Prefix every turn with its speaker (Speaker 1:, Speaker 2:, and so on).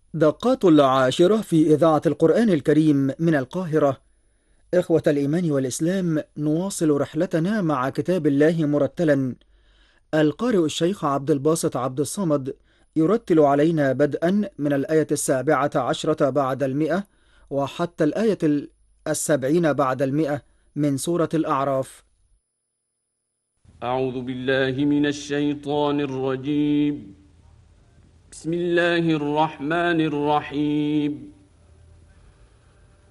Speaker 1: دقات العاشرة في إذاعة القرآن الكريم من القاهرة. إخوة الإيمان والإسلام، نواصل رحلتنا مع كتاب الله مرتلا. القارئ الشيخ عبد الباسط عبد الصمد يرتل علينا بدءا من الآية 17 بعد 100 وحتى الآية 70 بعد 100 من سورة الأعراف.
Speaker 2: أعوذ بالله من الشيطان الرجيم. بسم الله الرحمن الرحيم.